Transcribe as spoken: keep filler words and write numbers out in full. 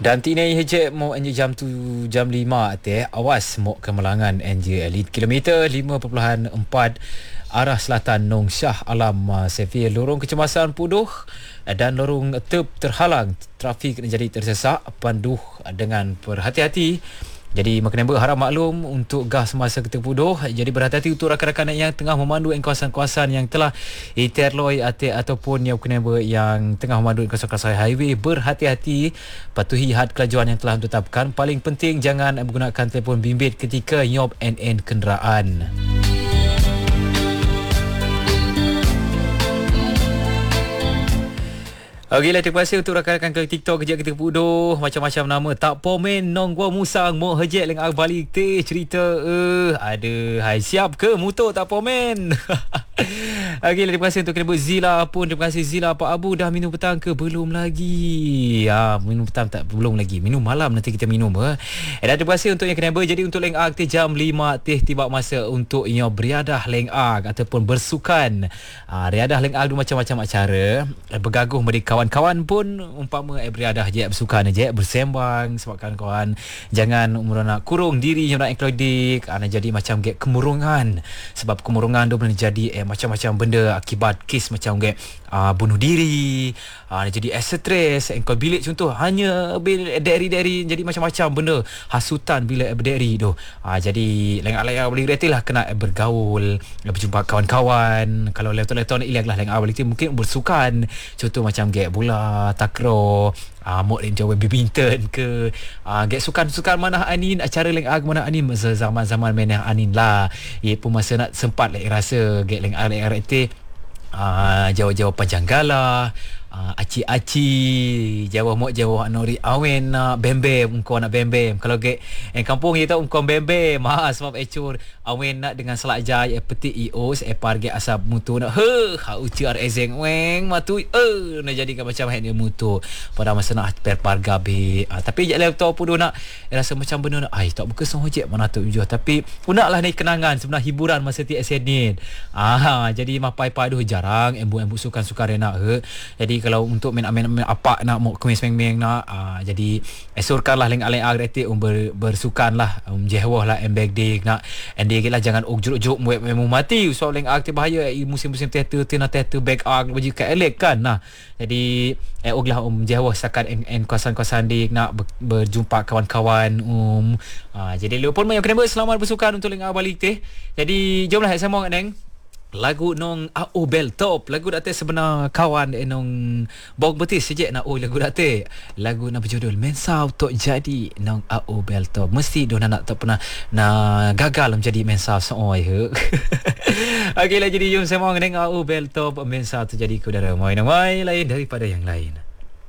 Dan tinai hejek mo enje jam tu jam lima teh awas mo kemelangan enje elit kilometer lima perpuluhan empat arah selatan Nong Shah Alam uh, Severe lorong kecemasan Puduh dan lorong Tep terhalang, trafik jadi tersesak, panduh dengan berhati-hati. Jadi makan harap maklum untuk gas semasa kita Puduh. Jadi berhati-hati untuk rakan-rakan yang tengah memandu di kawasan-kawasan yang telah iterloi ate ataupun yang kena yang tengah memandu di kawasan-kawasan highway, berhati-hati, patuhi had kelajuan yang telah ditetapkan. Paling penting jangan menggunakan telefon bimbit ketika nyob N N kenderaan. Okeylah, terima kasih untuk rakan-rakan ke TikTok kejap kita Puduh, macam-macam nama. Tak pomen nong gua musang mo hejek leng balik teh cerita eh ada hai siap ke motor tak pomen. Okeylah, terima kasih untuk kena Zila pun. Terima kasih Zila. Pak Abu dah minum petang ke belum lagi? Ah, minum petang tak belum lagi. Minum malam nanti kita minum eh. Dan terima kasih untuk yang kena. Jadi untuk leng ag teh jam lima teh tiba masa untuk yang beriadah leng ag ataupun bersukan. Ah, riadah leng ag macam-macam acara. Bergaguh mereka kawan-kawan pun umpama eh, beriadah je bersukan je bersembang sebab kawan-kawan jangan umur nak kurung diri yang nak eklodik ana jadi macam get kemurungan sebab kemurungan tu boleh jadi eh, macam-macam benda akibat kes macam get uh, bunuh diri uh, jadi stres engkau bilik contoh hanya bil dari-dari jadi macam-macam benda hasutan bila berdiri tu uh, jadi lengak-lengak boleh reti lah kena bergaul berjumpa kawan-kawan kalau leton-leton ilang lah lengak balik mungkin bersukan contoh macam get bola takraw ah uh, mod enjoy badminton ke ah uh, get sukan-sukan mana anin acara leng ag mana anin masa zaman-zaman main anin lah ia pun masa nak sempat lek rasa get leng ag leng reti ah uh, jauh-jauh panjanggala Uh, aci-aci Jawa mok Jawa nori awen nak bembem engkau nak bembem kalau ke yang kampung kita engkau bembem ha sebab ecur awen nak dengan selak jai peti ios e parge asap mutu nak he ha uci rezeng weng matu eh nak jadikan macam hak dia mutu pada masa nak per parga be uh, tapi jak laptop pun nak rasa macam benda nak ai tak buka sonjek mana tu jual tapi punaklah ni kenangan sebenar hiburan masa ti senin ah jadi mapai padu jarang embu-embu sukan-sukan renak he jadi kalau untuk main main apa nak mau kemis meng-meng nak uh, jadi esurkanlah leng aleng agreti um ber, bersukan lah um jehwah lah embek dik nak ende lah jangan og jeruk-jeruk muat memang mati so leng ag bahaya musim-musim teater tina teater back ag baju ka elek kan nah jadi eh og lah um jehwah sakat en, en kawasan-kawasan dik nak ber, berjumpa kawan-kawan um uh, jadi lu pun yang kena selamat bersukan untuk leng ag balik teh jadi jomlah sama neng lagu nong A O Bel Top lagu date sebenar kawan eh, nong bog betis sejak nak oh lagu date lagu nak berjudul Mensau Tok Jadi nong A O Bel Top mesti do nak tak pernah nak gagal menjadi mensau seoi he. Okeylah jadi jom semua dengan A O Bel Top Mensau Tok Jadi ku dara moi nong mai lain daripada yang lain.